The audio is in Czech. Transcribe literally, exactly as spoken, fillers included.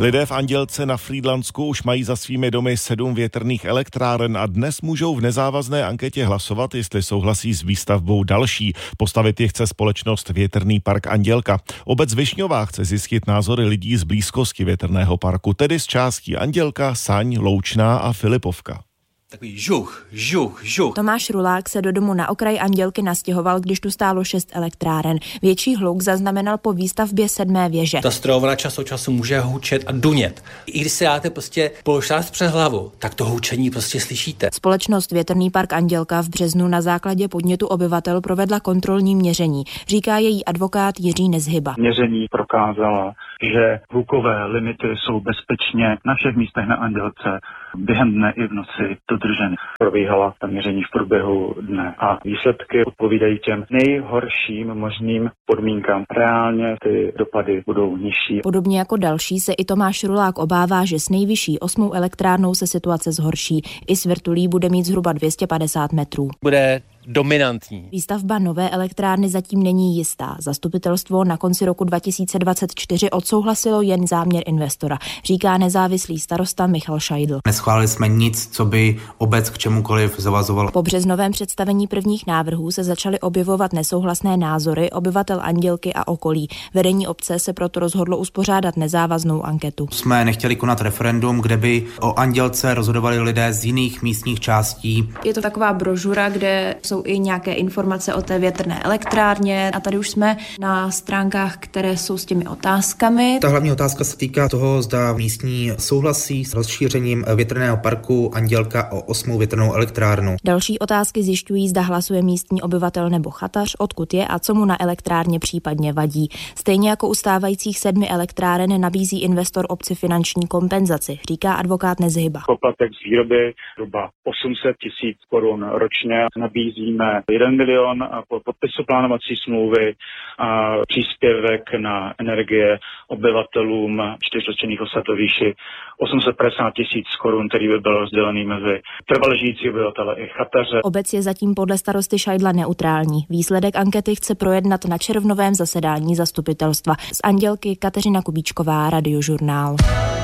Lidé v Andělce na Frýdlantsku už mají za svými domy sedm větrných elektráren a dnes můžou v nezávazné anketě hlasovat, jestli souhlasí s výstavbou další. Postavit je chce společnost Větrný park Andělka. Obec Višňová chce zjistit názory lidí z blízkosti větrného parku, tedy z částí Andělka, Saň, Loučná a Filipovka. Takový žuch, žuch, žuch. Tomáš Rulák se do domu na okraj Andělky nastěhoval, když tu stálo šest elektráren. Větší hluk zaznamenal po výstavbě sedmé věže. Ta strojovna čas od času může hučet a dunět. I když si dáte prostě polštář přes hlavu, tak to hučení prostě slyšíte. Společnost Větrný park Andělka v březnu na základě podnětu obyvatel provedla kontrolní měření, říká její advokát Jiří Nezhyba. Měření prokázala, že hlukové limity jsou bezpečně na všech místech na Andělce během dne i v noci dodrženy. Probíhala ta měření v průběhu dne a výsledky odpovídají těm nejhorším možným podmínkám. Reálně ty dopady budou nižší. Podobně jako další se i Tomáš Rulák obává, že s nejvyšší osmou elektrárnou se situace zhorší. I s vrtulí bude mít zhruba dvě stě padesát metrů. Bude dominantní. Výstavba nové elektrárny zatím není jistá. Zastupitelstvo na konci roku dva tisíce dvacet čtyři odsouhlasilo jen záměr investora, říká nezávislý starosta Michal Šajdl. Neschválili jsme nic, co by obec k čemukoliv zavazovalo. Po březnovém představení prvních návrhů se začaly objevovat nesouhlasné názory obyvatel Andělky a okolí. Vedení obce se proto rozhodlo uspořádat nezávaznou anketu. Jsme nechtěli konat referendum, kde by o Andělce rozhodovali lidé z jiných místních částí. Je to taková brožura, kde jsou i nějaké informace o té větrné elektrárně a tady už jsme na stránkách, které jsou s těmi otázkami. Ta hlavní otázka se týká toho, zda místní souhlasí s rozšířením větrného parku Andělka o osmou větrnou elektrárnu. Další otázky zjišťují, zda hlasuje místní obyvatel nebo chatař, odkud je a co mu na elektrárně případně vadí. Stejně jako u stávajících sedmi elektráren nabízí investor obci finanční kompenzaci, říká advokát Nezhyba. Poplatek z výroby zhruba osm set tisíc korun ročně. Nabízíme jeden milion po podpisu plánovací smlouvy a příspěvek na energie obyvatelům čtyřčlenných osad ve výši osm set padesát tisíc korun, který by byl rozdělený mezi trvale žijící obyvatele i chataře. Obec je zatím podle starosty Šajdla neutrální. Výsledek ankety chce projednat na červnovém zasedání zastupitelstva. Z Andělky Kateřina Kubíčková, Radiožurnál.